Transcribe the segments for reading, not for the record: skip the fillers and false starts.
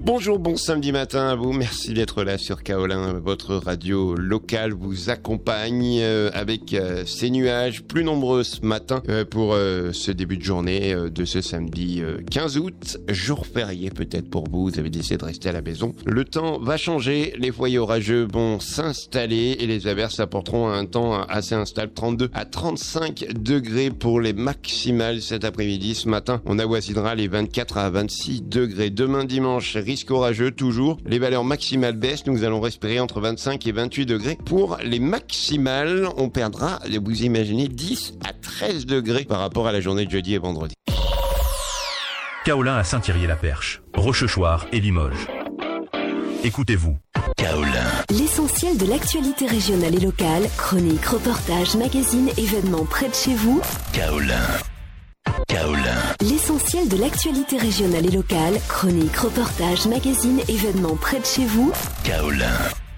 Bonjour, bon samedi matin à vous. Merci d'être là sur Kaolin. Votre radio locale vous accompagne avec ces nuages plus nombreux ce matin pour ce début de journée de ce samedi 15 août. Jour férié peut-être pour vous. Vous avez décidé de rester à la maison. Le temps va changer. Les foyers orageux vont s'installer et les averses apporteront un temps assez instable. 32 à 35 degrés pour les maximales cet après-midi. Ce matin, on avoisinera les 24 à 26 degrés. Demain dimanche, risque orageux toujours. Les valeurs maximales baissent. Nous allons respirer entre 25 et 28 degrés. Pour les maximales, on perdra, vous imaginez, 10 à 13 degrés par rapport à la journée de jeudi et vendredi. Kaolin à Saint-Thierry-la-Perche, Rochechouart et Limoges. Écoutez-vous. Kaolin. L'essentiel de l'actualité régionale et locale, chroniques, reportages, magazines, événements près de chez vous. Kaolin. Kaolin. L'essentiel de l'actualité régionale et locale, chroniques, reportages, magazines, événements près de chez vous. Kaolin.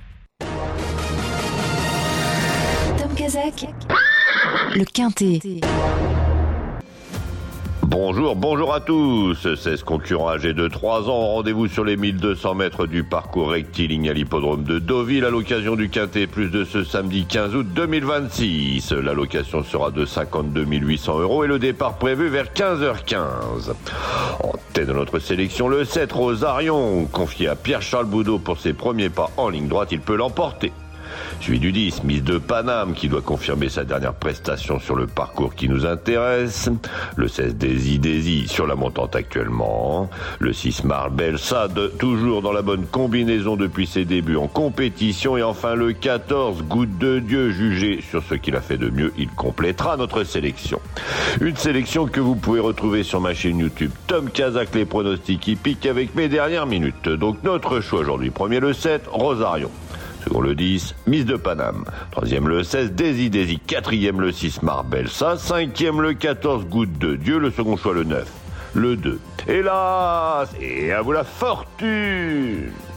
Tom Kazak. Le Quintet. Bonjour à tous. 16 concurrents âgés de 3 ans. Rendez-vous sur les 1200 mètres du parcours rectiligne à l'hippodrome de Deauville à l'occasion du Quintet Plus de ce samedi 15 août 2026. L'allocation sera de 52 800 € et le départ prévu vers 15h15. En tête de notre sélection, le 7 Rosarion, confié à Pierre-Charles Boudot pour ses premiers pas en ligne droite, il peut l'emporter. Suivi du 10, Miss de Paname, qui doit confirmer sa dernière prestation sur le parcours qui nous intéresse. Le 16, Daisy, sur la montante actuellement. Le 6, Marbel Sad, toujours dans la bonne combinaison depuis ses débuts en compétition. Et enfin le 14, Goutte de Dieu, jugé sur ce qu'il a fait de mieux, il complétera notre sélection. Une sélection que vous pouvez retrouver sur ma chaîne YouTube Tom Kazak, les pronostics hippiques avec mes dernières minutes. Donc notre choix aujourd'hui, premier le 7, Rosarion. Second le 10, Miss de Paname. Troisième le 16, Daisy. Quatrième le 6, Marbelsa. Cinquième le 14, Goutte de Dieu. Le second choix le 9, le 2. Hélas, et à vous la fortune!